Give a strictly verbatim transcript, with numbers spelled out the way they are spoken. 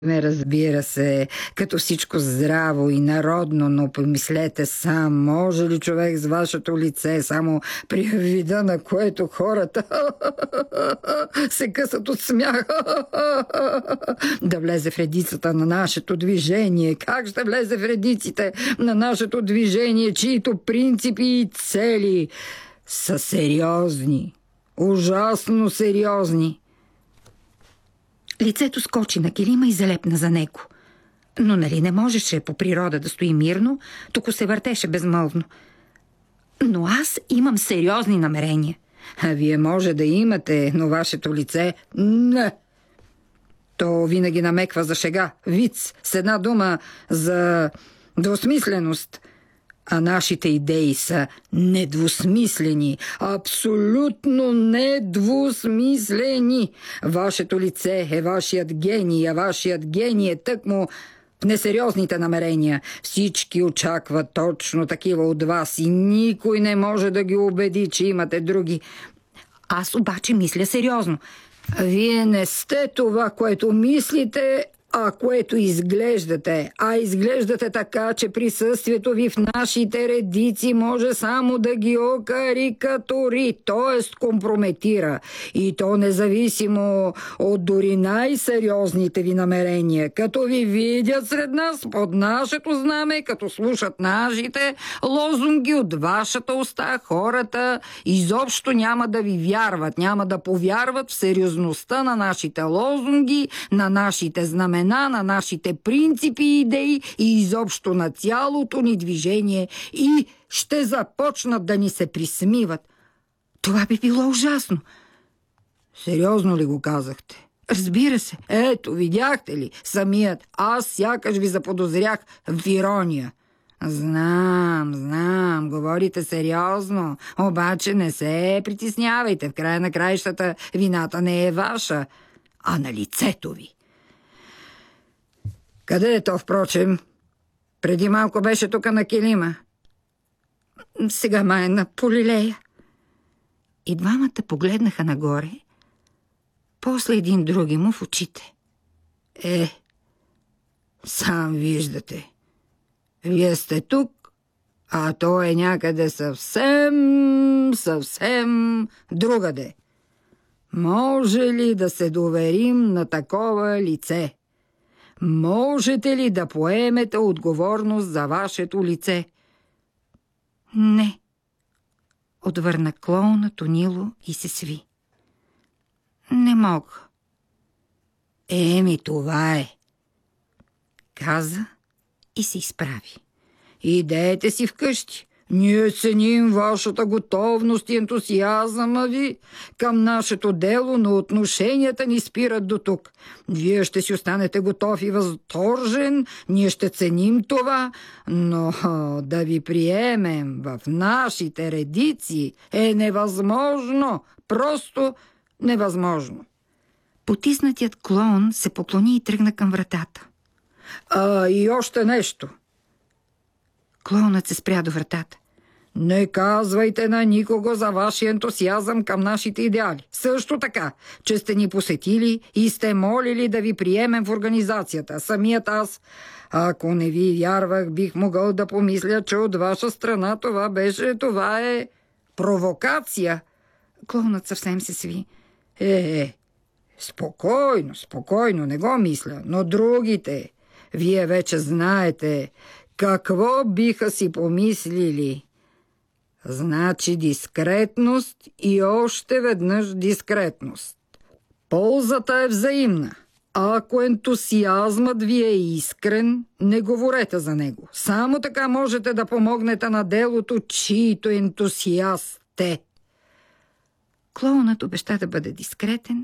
Не, разбира се, като всичко здраво и народно, но помислете сам, може ли човек с вашето лице, само при вида на което хората се късат от смях, да влезе в редицата на нашето движение? Как ще влезе в редиците на нашето движение, чието принципи и цели са сериозни, ужасно сериозни? Лицето скочи на килима и залепна за него. Но нали не можеше по природа да стои мирно, току се въртеше безмълвно. Но аз имам сериозни намерения. А вие може да имате, но вашето лице не. То винаги намеква за шега, виц, с една дума за двусмисленост. А нашите идеи са недвусмислени, абсолютно недвусмислени. Вашето лице е вашият гений, а вашият гений е тъкмо в несериозните намерения. Всички очакват точно такива от вас и никой не може да ги убеди, че имате други. Аз обаче мисля сериозно. Вие не сте това, което мислите, а което изглеждате, а изглеждате така, че присъствието ви в нашите редици може само да ги окарикатури, т.е. компрометира. И то независимо от дори най-сериозните ви намерения. Като ви видят сред нас, под нашето знаме, като слушат нашите лозунги от вашата уста, хората изобщо няма да ви вярват, няма да повярват в сериозността на нашите лозунги, на нашите знамена, на нашите принципи и идеи и изобщо на цялото ни движение и ще започнат да ни се присмиват. Това би било ужасно. Сериозно ли го казахте? Разбира се. Ето, видяхте ли, самият аз сякаш ви заподозрях в ирония. Знам, знам, говорите сериозно, обаче не се притеснявайте, в края на краищата вината не е ваша, а на лицето ви. Къде е то, впрочем? Преди малко беше тук на килима. Сега май е на Полилея. И двамата погледнаха нагоре, после един други му в очите. Е, сам виждате. Вие сте тук, а то е някъде съвсем, съвсем другаде. Може ли да се доверим на такова лице? Можете ли да поемете отговорност за вашето лице? Не, отвърна клоуна Тонило и се сви. Не мога. Еми, това е, каза и се изправи. Идете си вкъщи. Ние ценим вашата готовност и ентусиазъма ви към нашето дело, но отношенията ни спират до тук. Вие ще си останете готов и възторжен, ние ще ценим това, но да ви приемем в нашите редици е невъзможно, просто невъзможно. Потиснатият клоун се поклони и тръгна към вратата. А, и още нещо. Клоунът се спря до вратата. Не казвайте на никого за вашия ентусиазъм към нашите идеали. Също така, че сте ни посетили и сте молили да ви приемем в организацията. Самият аз, ако не ви вярвах, бих могъл да помисля, че от ваша страна това беше, това е провокация. Клоунът съвсем се сви. Е, е, спокойно, спокойно, не го мисля, но другите, вие вече знаете какво биха си помислили. Значи дискретност и още веднъж дискретност. Ползата е взаимна. Ако ентусиазмът ви е искрен, не говорете за него. Само така можете да помогнете на делото, чието ентусиаст сте. Клоунът обеща да бъде дискретен